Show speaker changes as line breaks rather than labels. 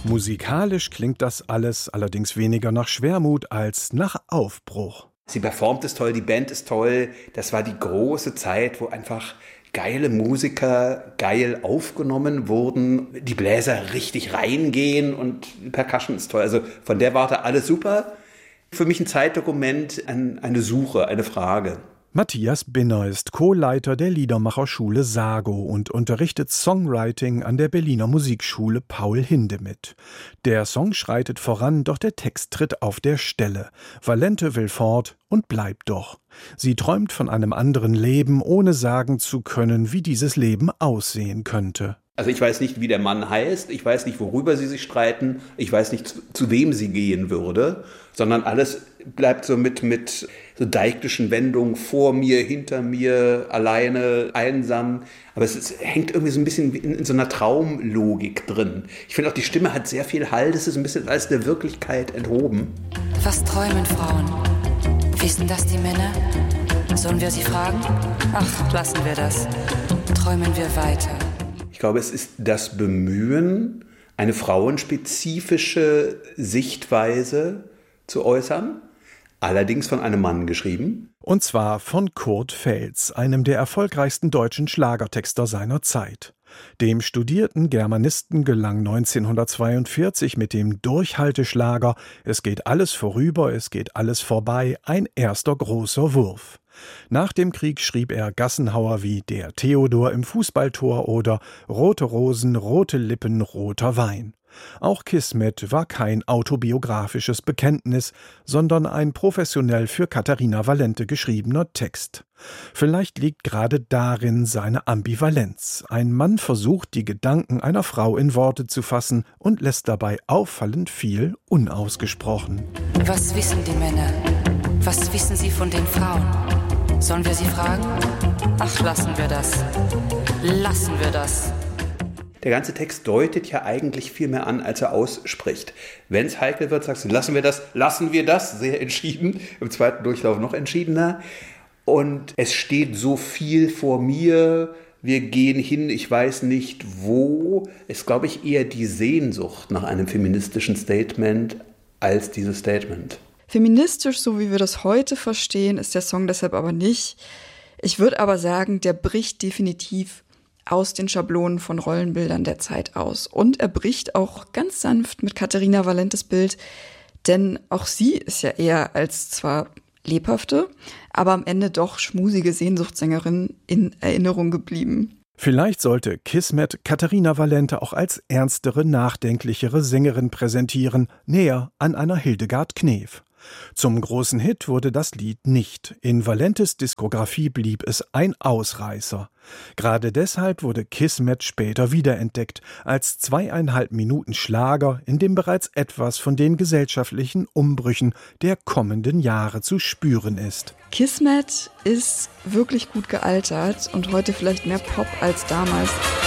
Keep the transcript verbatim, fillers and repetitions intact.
Musikalisch klingt das alles allerdings weniger nach Schwermut als nach Aufbruch.
Sie performt es toll, die Band ist toll. Das war die große Zeit, wo einfach geile Musiker geil aufgenommen wurden, die Bläser richtig reingehen und die Percussion ist toll. Also von der Warte alles super. Für mich ein Zeitdokument, eine Suche, eine Frage.
Matthias Binner ist Co-Leiter der Liedermacherschule Sago und unterrichtet Songwriting an der Berliner Musikschule Paul Hindemith. Der Song schreitet voran, doch der Text tritt auf der Stelle. Valente will fort und bleibt doch. Sie träumt von einem anderen Leben, ohne sagen zu können, wie dieses Leben aussehen könnte.
Also ich weiß nicht, wie der Mann heißt, ich weiß nicht, worüber sie sich streiten, ich weiß nicht, zu, zu wem sie gehen würde, sondern alles bleibt so mit, mit so deiktischen Wendungen vor mir, hinter mir, alleine, einsam. Aber es ist, hängt irgendwie so ein bisschen in, in so einer Traumlogik drin. Ich finde auch, die Stimme hat sehr viel Halt, das ist ein bisschen als der Wirklichkeit enthoben.
Was träumen Frauen? Wissen das die Männer? Sollen wir sie fragen? Ach, lassen wir das. Träumen wir weiter.
Ich glaube, es ist das Bemühen, eine frauenspezifische Sichtweise zu äußern, allerdings von einem Mann geschrieben.
Und zwar von Kurt Feltz, einem der erfolgreichsten deutschen Schlagertexter seiner Zeit. Dem studierten Germanisten gelang neunzehnhundertzweiundvierzig mit dem Durchhalteschlager »Es geht alles vorüber, es geht alles vorbei« ein erster großer Wurf. Nach dem Krieg schrieb er Gassenhauer wie »Der Theodor im Fußballtor« oder »Rote Rosen, rote Lippen, roter Wein«. Auch Kismet war kein autobiografisches Bekenntnis, sondern ein professionell für Katharina Valente geschriebener Text. Vielleicht liegt gerade darin seine Ambivalenz. Ein Mann versucht, die Gedanken einer Frau in Worte zu fassen und lässt dabei auffallend viel unausgesprochen.
Was wissen die Männer? Was wissen sie von den Frauen? Sollen wir sie fragen? Ach, lassen wir das. Lassen wir das.
Der ganze Text deutet ja eigentlich viel mehr an, als er ausspricht. Wenn es heikel wird, sagst du, lassen wir das, lassen wir das, sehr entschieden. Im zweiten Durchlauf noch entschiedener. Und es steht so viel vor mir, wir gehen hin, ich weiß nicht wo. Es ist, glaube ich, eher die Sehnsucht nach einem feministischen Statement als dieses Statement.
Feministisch, so wie wir das heute verstehen, ist der Song deshalb aber nicht. Ich würde aber sagen, der bricht definitiv aus den Schablonen von Rollenbildern der Zeit aus. Und er bricht auch ganz sanft mit Katharina Valentes Bild, denn auch sie ist ja eher als zwar lebhafte, aber am Ende doch schmusige Sehnsuchtssängerin in Erinnerung geblieben.
Vielleicht sollte Kismet Katharina Valente auch als ernstere, nachdenklichere Sängerin präsentieren, näher an einer Hildegard Knef. Zum großen Hit wurde das Lied nicht. In Valentes Diskografie blieb es ein Ausreißer. Gerade deshalb wurde Kismet später wiederentdeckt, als zweieinhalb Minuten Schlager, in dem bereits etwas von den gesellschaftlichen Umbrüchen der kommenden Jahre zu spüren ist.
Kismet ist wirklich gut gealtert und heute vielleicht mehr Pop als damals.